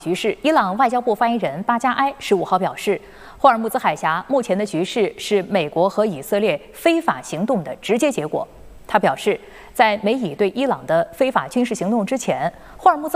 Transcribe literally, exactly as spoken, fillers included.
局势，伊朗外交部发言人巴加埃十五号表示，霍尔木兹海峡目前的局势是美国和以色列非法行动的直接结果。他表示，在美以对伊朗的非法军事行动之前，霍尔木兹